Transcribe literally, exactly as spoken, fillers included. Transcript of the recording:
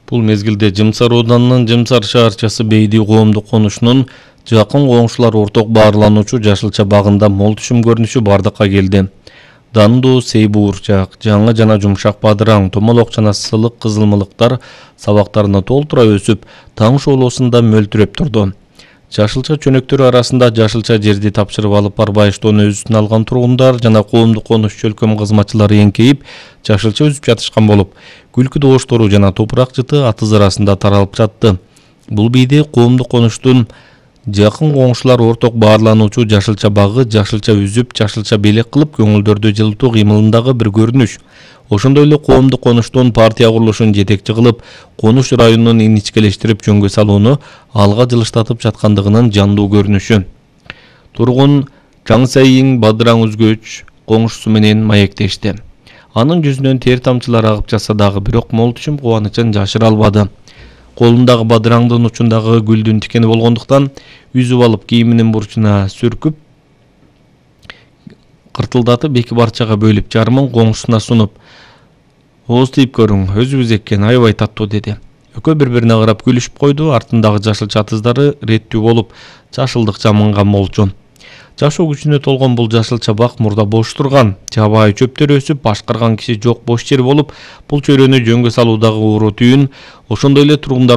Бул мезгилде Жымсар ауданынын Жымсар шаарчасы Бейди коомдук конушунун жакын коңшулар орток баарлануучу жашылча багында мол түшүм көрүнүшү бардыкка келди. Дандуу сейбуурчак, жаңы жана жумшак бадыраң, томолок жана сылык кызылмылыктар сабактарына толтура өсүп, таң шоолосунда мөлтүрөп турду. Жашылча чөнөктөрү арасында жашылча жерди тапшырып алып арбайыштоону өз үстүнө алган тургундар жана коомдук конуш чөлкөм кызматчылары эңкейип, жашылча үзүп жатышкан болуп, күлкү добуштору жана топурак жыты атыз арасында таралып жатты. Бул бийде коомдук конуштун жакын коңшулар орток баарлануучу жашылча багы жашылча үзүп, жашылча белек кылып көңүлдөрдү жылытуу кыймылындагы бир көрүнүш. Ошондой эле коомдук конуштун партия курулушун жетекчи кылып, конуш районун иничкелештирип жөнгө салууну алга жылыштатып жаткандыгынын жандуу көрүнүшү. Тургун Жаңсайың бадыраң үзгөч коңшусу менен маектешти. Анын жүзүнөн тер тамчылары агып жатса дагы бирок мол түшүм кубанычын жашыра албады. Колундагы бадыраңдын учундагы гүлдүн тикени болгондуктан үзүп алып кийиминин бурчуна сүркүп, кыртылдатып эки барчага бөлүп жарымын коңшусуна сунуп, "Ооз тийип көрүң, өзүбүз эккен, аябай таттуу" деди. Экөө бири-бирине карап күлүшүп койду, артындагы жашылча атыздары реттүү болуп, жашылдык жамынга молчу. Жашоо күчүнө толгон бул жашылча бак мурда бош турган, жабайы чөптөр өсүп, башкарган киши жок бош жер болуп, бул чөйрөнү жөнгө салуудагы ууру түйүн, ошондой эле тургундар